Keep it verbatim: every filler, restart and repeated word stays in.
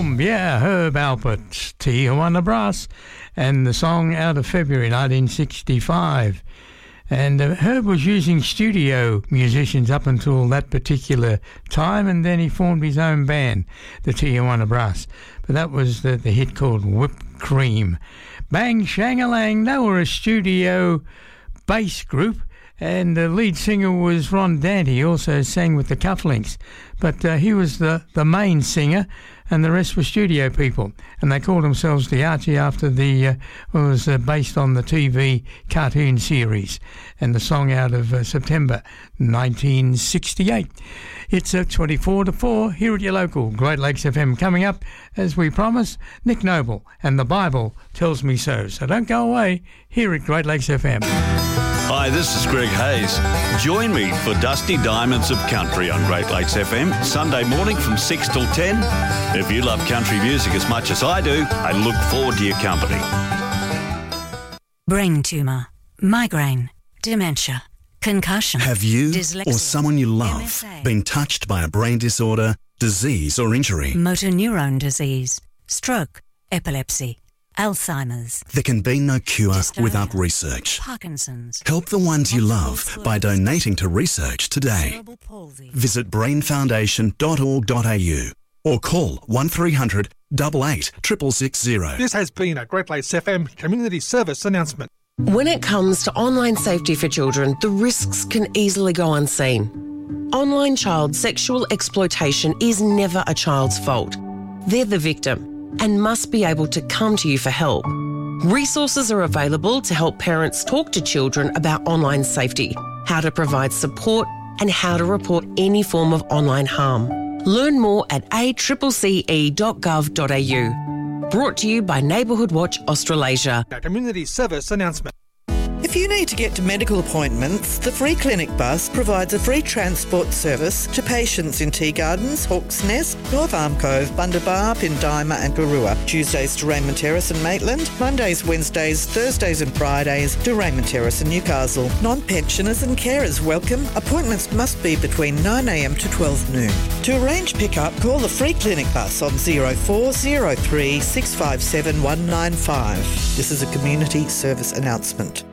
Bomb, yeah, Herb Alpert, Tijuana Brass, and the song out of February nineteen sixty-five. And uh, Herb was using studio musicians up until that particular time, and then he formed his own band, the Tijuana Brass. But that was the, the hit called Whipped Cream. Bang Shangalang, they were a studio bass group, and the lead singer was Ron Dante. He also sang with the Cufflinks, but uh, he was the, the main singer, and the rest were studio people. And they called themselves the Archie after the, uh, well, it was uh, based on the T V cartoon series, and the song out of uh, September nineteen sixty-eight. It's uh, twenty-four to four here at your local Great Lakes F M. Coming up, as we promised, Nick Noble and the Bible Tells Me So. So don't go away here at Great Lakes F M. Hi, this is Greg Hayes. Join me for Dusty Diamonds of Country on Great Lakes F M, Sunday morning from six till ten. If you love country music as much as I do, I look forward to your company. Brain tumour, migraine, dementia, concussion. Have you dyslexia, or someone you love M S A, been touched by a brain disorder, disease or injury? motor neurone disease, stroke, epilepsy, Alzheimer's. There can be no cure Dystonia, without research. Parkinson's. Help the ones you multiple love by sclerosis, donating to research today. cerebral palsy. Visit brain foundation dot org dot a u or call one three hundred, eight eight, six six six zero. This has been a Great Lakes F M community service announcement. When it comes to online safety for children, the risks can easily go unseen. Online child sexual exploitation is never a child's fault. They're the victim and must be able to come to you for help. Resources are available to help parents talk to children about online safety, how to provide support, and how to report any form of online harm. Learn more at a c c c e dot gov dot a u. Brought to you by Neighbourhood Watch Australasia. A community service announcement. If you need to get to medical appointments, the Free Clinic Bus provides a free transport service to patients in Tea Gardens, Hawk's Nest, North Arm Cove, Bundabar, Pindima and Garua. Tuesdays to Raymond Terrace and Maitland, Mondays, Wednesdays, Thursdays and Fridays to Raymond Terrace and Newcastle. Non-pensioners and carers welcome. Appointments must be between nine a m to twelve noon. To arrange pick-up, call the Free Clinic Bus on zero four zero three, six five seven, one nine five. This is a community service announcement.